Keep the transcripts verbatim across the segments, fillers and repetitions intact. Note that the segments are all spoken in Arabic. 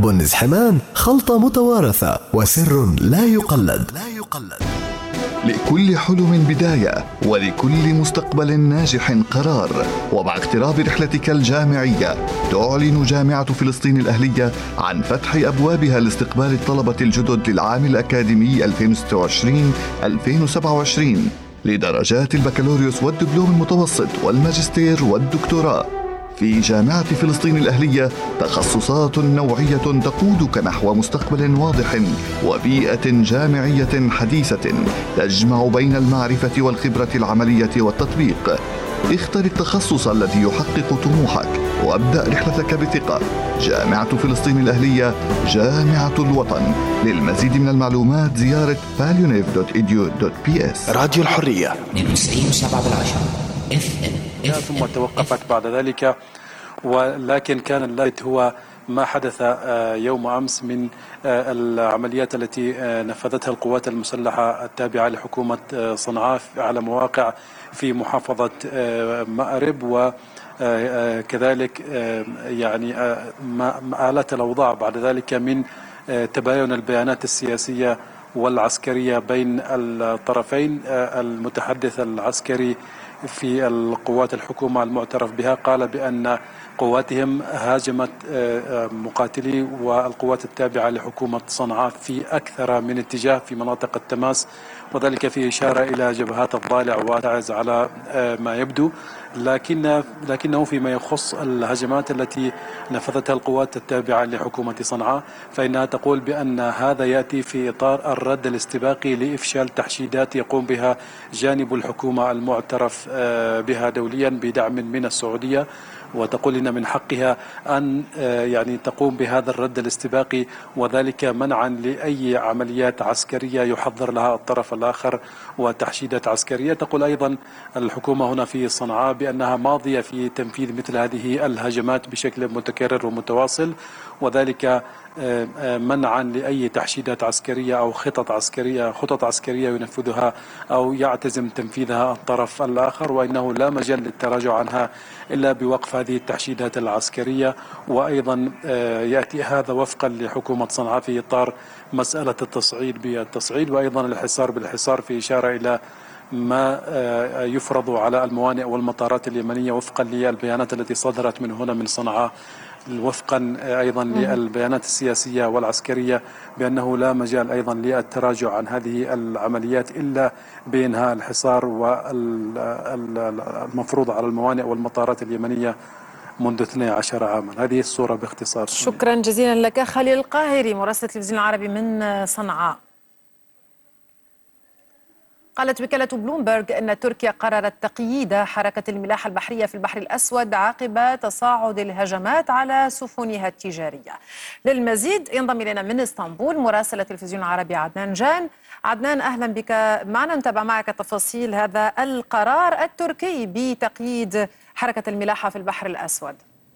بن زحمان خلطة متوارثة وسر لا يقلد. لا يقلد. لكل حلم بداية، ولكل مستقبل ناجح قرار. ومع اقتراب رحلتك الجامعية، تعلن جامعة فلسطين الأهلية عن فتح أبوابها لاستقبال الطلبة الجدد للعام الأكاديمي ألفين وستة وعشرين ألفين وسبعة وعشرين لدرجات البكالوريوس والدبلوم المتوسط والماجستير والدكتوراه. في جامعة فلسطين الأهلية تخصصات نوعية تقودك نحو مستقبل واضح وبيئة جامعية حديثة تجمع بين المعرفة والخبرة العملية والتطبيق. اختر التخصص الذي يحقق طموحك وابدأ رحلتك بثقة. جامعة فلسطين الأهلية، جامعة الوطن. للمزيد من المعلومات زيارة باليونيف دوت إي دي يو دوت بي إس. راديو الحرية تسعين وسبعة بالعشرة اف ام. ثم توقفت بعد ذلك، ولكن كان اللافت هو ما حدث يوم أمس من العمليات التي نفذتها القوات المسلحة التابعة لحكومة صنعاء على مواقع في محافظة مأرب، وكذلك يعني ما آلت الأوضاع بعد ذلك من تباين البيانات السياسية والعسكرية بين الطرفين. المتحدث العسكري في القوات الحكومة المعترف بها قال بأن قواتهم هاجمت مقاتلي والقوات التابعة لحكومة صنعاء في أكثر من اتجاه في مناطق التماس، وذلك في إشارة إلى جبهات الضالع وتعز على ما يبدو. لكن لكنه فيما يخص الهجمات التي نفذتها القوات التابعة لحكومة صنعاء، فإنها تقول بأن هذا يأتي في إطار الرد الاستباقي لإفشال تحشيدات يقوم بها جانب الحكومة المعترف بها دوليا بدعم من السعودية، وتقول إن من حقها أن يعني تقوم بهذا الرد الاستباقي، وذلك منعا لأي عمليات عسكرية يحضر لها الطرف الآخر وتحشيدات عسكرية. تقول أيضا الحكومة هنا في صنعاء بأنها ماضية في تنفيذ مثل هذه الهجمات بشكل متكرر ومتواصل، وذلك منعا لأي تحشيدات عسكرية أو خطط عسكرية خطط عسكرية ينفذها أو يعتزم تنفيذها الطرف الآخر، وإنه لا مجال للتراجع عنها إلا بوقف هذه التحشيدات العسكرية. وأيضا يأتي هذا وفقا لحكومة صنعاء في إطار مسألة التصعيد بالتصعيد، وأيضا الحصار بالحصار في إشارة إلى ما يفرض على الموانئ والمطارات اليمنية وفقا للبيانات التي صدرت من هنا من صنعاء، وفقا أيضا للبيانات السياسية والعسكرية بأنه لا مجال أيضا للتراجع عن هذه العمليات إلا بإنهاء الحصار والمفروض على الموانئ والمطارات اليمنية منذ اثني عشر عاما. هذه الصورة باختصار. شكرا جزيلا لك خليل القاهري مراسل التلفزيون العربي من صنعاء. قالت وكالة بلومبرغ أن تركيا قررت تقييد حركة الملاحة البحرية في البحر الأسود عقب تصاعد الهجمات على سفنها التجارية. للمزيد ينضم إلينا من اسطنبول مراسل التلفزيون العربي عدنان جان. عدنان، أهلا بك معنا، نتابع معك تفاصيل هذا القرار التركي بتقييد حركة الملاحة في البحر الأسود.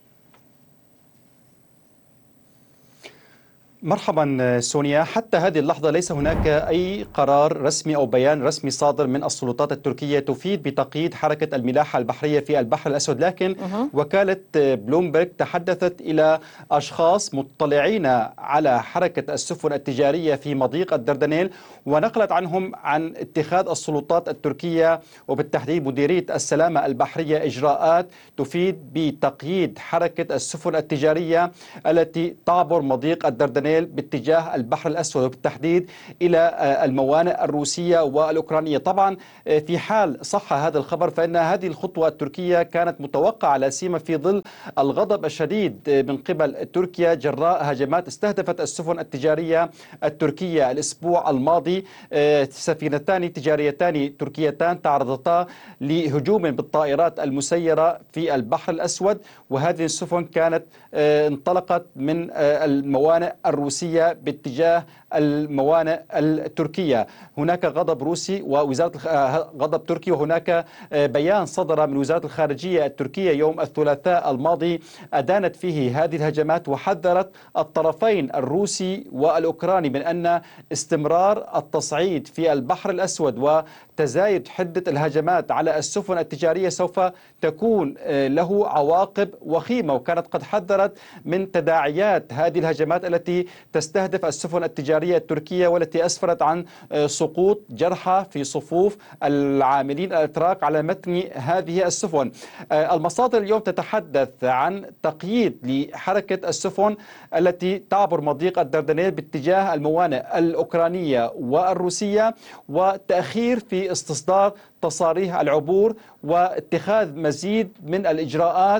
مرحبا سونيا، حتى هذه اللحظة ليس هناك أي قرار رسمي أو بيان رسمي صادر من السلطات التركية تفيد بتقييد حركة الملاحة البحرية في البحر الأسود، لكن وكالة بلومبرغ تحدثت إلى أشخاص مطلعين على حركة السفن التجارية في مضيق الدردنيل، ونقلت عنهم عن اتخاذ السلطات التركية وبالتحديد مديرية السلامة البحرية إجراءات تفيد بتقييد حركة السفن التجارية التي تعبر مضيق الدردنيل باتجاه البحر الأسود وبالتحديد إلى الموانئ الروسية والأوكرانية. طبعا في حال صح هذا الخبر فإن هذه الخطوة التركية كانت متوقعة لا سيما في ظل الغضب الشديد من قبل تركيا جراء هجمات استهدفت السفن التجارية التركية الأسبوع الماضي. سفينتان تجاريتان تركيتان تعرضتا لهجوم بالطائرات المسيرة في البحر الأسود، وهذه السفن كانت انطلقت من الموانئ الروسية باتجاه الموانئ التركية. هناك غضب روسي ووزارة غضب تركي، وهناك بيان صدر من وزارة الخارجية التركية يوم الثلاثاء الماضي أدانت فيه هذه الهجمات وحذرت الطرفين الروسي والأوكراني من أن استمرار التصعيد في البحر الأسود تزايد حدة الهجمات على السفن التجارية سوف تكون له عواقب وخيمة، وكانت قد حذرت من تداعيات هذه الهجمات التي تستهدف السفن التجارية التركية والتي أسفرت عن سقوط جرحى في صفوف العاملين الأتراك على متن هذه السفن. المصادر اليوم تتحدث عن تقييد لحركة السفن التي تعبر مضيق الدردنيل باتجاه الموانئ الأوكرانية والروسية، وتأخير في استصدار تصاريح العبور واتخاذ مزيد من الإجراءات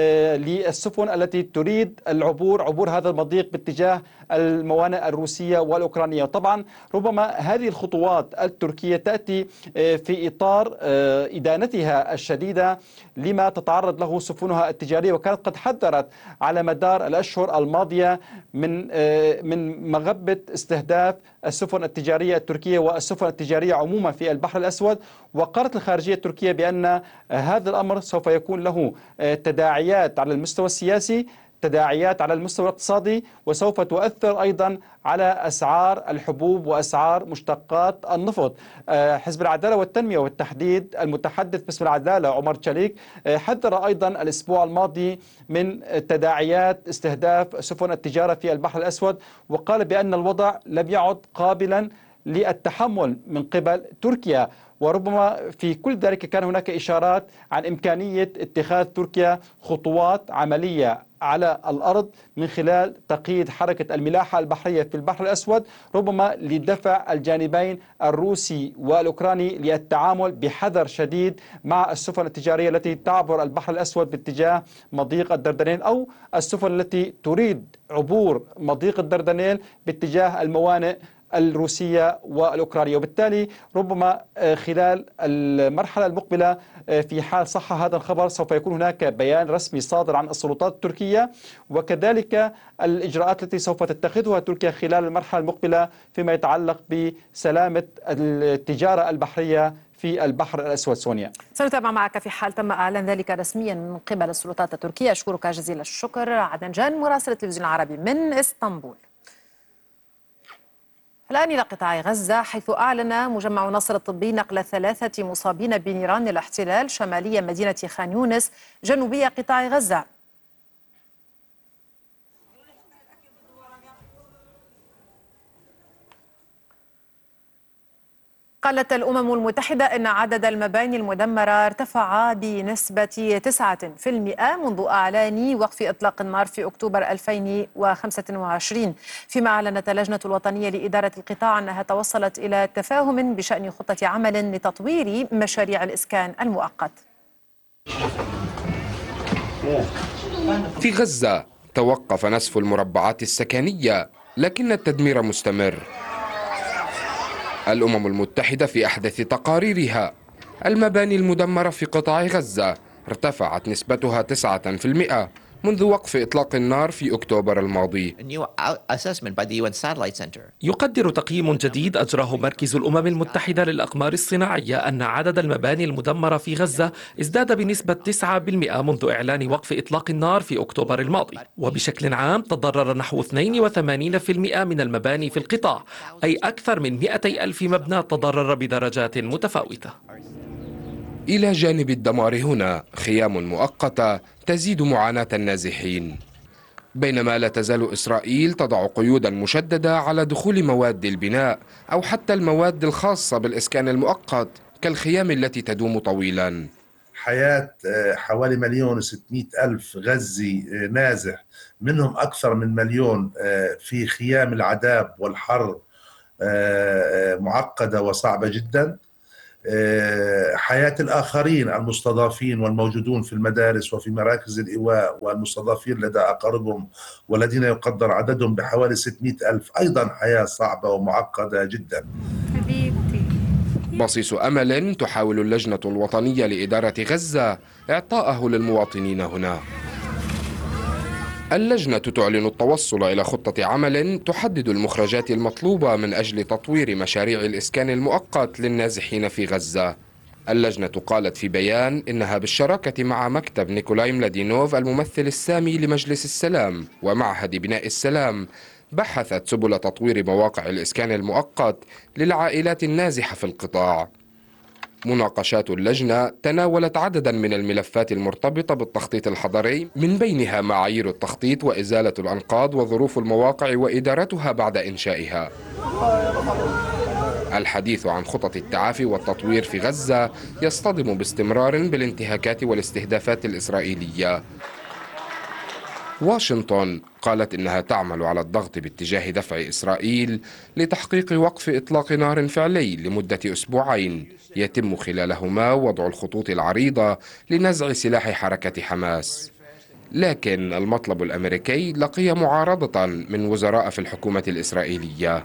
للسفن التي تريد العبور عبور هذا المضيق باتجاه الموانئ الروسية والأوكرانية. طبعا ربما هذه الخطوات التركية تأتي في إطار إدانتها الشديدة لما تتعرض له سفنها التجارية، وكانت قد حذرت على مدار الأشهر الماضية من من مغبة استهداف السفن التجارية التركية والسفن التجارية عموما في البحر الأسود. وقالت الخارجية التركية بأن هذا الأمر سوف يكون له تداعيات على المستوى السياسي، تداعيات على المستوى الاقتصادي، وسوف تؤثر أيضا على أسعار الحبوب وأسعار مشتقات النفط. حزب العدالة والتنمية والتحديد المتحدث باسم العدالة عمر تشاليك حذر أيضا الأسبوع الماضي من تداعيات استهداف سفن التجارة في البحر الأسود، وقال بأن الوضع لم يعد قابلا للتحمل من قبل تركيا. وربما في كل ذلك كان هناك إشارات عن إمكانية اتخاذ تركيا خطوات عملية على الأرض من خلال تقييد حركة الملاحة البحرية في البحر الأسود، ربما لدفع الجانبين الروسي والأوكراني للتعامل بحذر شديد مع السفن التجارية التي تعبر البحر الأسود باتجاه مضيق الدردنيل، أو السفن التي تريد عبور مضيق الدردنيل باتجاه الموانئ الروسية والأوكرانية. وبالتالي ربما خلال المرحلة المقبلة في حال صح هذا الخبر سوف يكون هناك بيان رسمي صادر عن السلطات التركية، وكذلك الإجراءات التي سوف تتخذها تركيا خلال المرحلة المقبلة فيما يتعلق بسلامة التجارة البحرية في البحر الأسود. سونيا، سنتابع معك في حال تم إعلان ذلك رسميا من قبل السلطات التركية. أشكرك جزيل الشكر عدن جان مراسل التلفزيون العربي من إسطنبول. الآن إلى قطاع غزة، حيث أعلن مجمع نصر الطبي نقل ثلاثة مصابين بنيران الاحتلال شمالية مدينة خان يونس جنوبية قطاع غزة. قالت الأمم المتحدة أن عدد المباني المدمرة ارتفع بنسبة تسعة بالمئة منذ إعلان وقف إطلاق النار في أكتوبر ألفين وخمسة وعشرين، فيما أعلنت اللجنة الوطنية لإدارة القطاع أنها توصلت إلى تفاهم بشأن خطة عمل لتطوير مشاريع الإسكان المؤقت. في غزة توقف نسف المربعات السكنية، لكن التدمير مستمر. الأمم المتحدة في أحدث تقاريرها المباني المدمرة في قطاع غزة ارتفعت نسبتها تسعة بالمئة منذ وقف إطلاق النار في أكتوبر الماضي. يقدر تقييم جديد أجراه مركز الأمم المتحدة للأقمار الصناعية أن عدد المباني المدمرة في غزة ازداد بنسبة تسعة بالمئة منذ إعلان وقف إطلاق النار في أكتوبر الماضي، وبشكل عام تضرر نحو اثنين وثمانين بالمئة من المباني في القطاع، أي أكثر من مئتي ألف مبنى تضرر بدرجات متفاوتة. إلى جانب الدمار هنا خيام مؤقتة تزيد معاناة النازحين، بينما لا تزال إسرائيل تضع قيودا مشددة على دخول مواد البناء أو حتى المواد الخاصة بالإسكان المؤقت كالخيام التي تدوم طويلا. حياة حوالي مليون وستمائة ألف غزي نازح، منهم أكثر من مليون في خيام العذاب والحر معقدة وصعبة جدا. حياة الآخرين المستضافين والموجودون في المدارس وفي مراكز الإيواء والمستضافين لدى أقاربهم والذين يقدر عددهم بحوالي ستمائة ألف، أيضا حياة صعبة ومعقدة جدا. بصيص أمل تحاول اللجنة الوطنية لإدارة غزة إعطاءه للمواطنين هنا. اللجنة تعلن التوصل إلى خطة عمل تحدد المخرجات المطلوبة من أجل تطوير مشاريع الإسكان المؤقت للنازحين في غزة. اللجنة قالت في بيان إنها بالشراكة مع مكتب نيكولاي ملادينوف الممثل السامي لمجلس السلام ومعهد بناء السلام بحثت سبل تطوير مواقع الإسكان المؤقت للعائلات النازحة في القطاع. مناقشات اللجنة تناولت عددا من الملفات المرتبطة بالتخطيط الحضري، من بينها معايير التخطيط وإزالة الأنقاض وظروف المواقع وإدارتها بعد إنشائها. الحديث عن خطط التعافي والتطوير في غزة يصطدم باستمرار بالانتهاكات والاستهدافات الإسرائيلية. واشنطن قالت إنها تعمل على الضغط باتجاه دفع إسرائيل لتحقيق وقف إطلاق نار فعلي لمدة أسبوعين يتم خلالهما وضع الخطوط العريضة لنزع سلاح حركة حماس. لكن المطلب الأمريكي لقي معارضة من وزراء في الحكومة الإسرائيلية.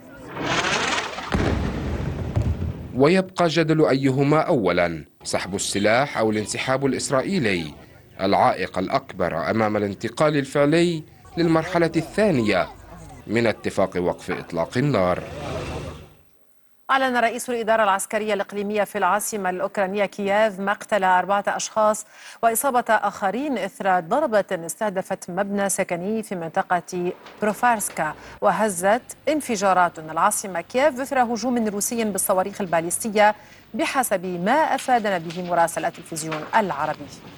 ويبقى جدل أيهما أولا، سحب السلاح أو الانسحاب الإسرائيلي، العائق الأكبر أمام الانتقال الفعلي للمرحلة الثانية من اتفاق وقف إطلاق النار. أعلن رئيس الإدارة العسكرية الإقليمية في العاصمة الأوكرانية كييف مقتل أربعة أشخاص وإصابة آخرين إثر ضربة استهدفت مبنى سكني في منطقة بروفارسكا وهزت انفجارات العاصمة كييف إثر هجوم روسي بالصواريخ الباليستية بحسب ما أفادنا به مراسل التلفزيون العربي.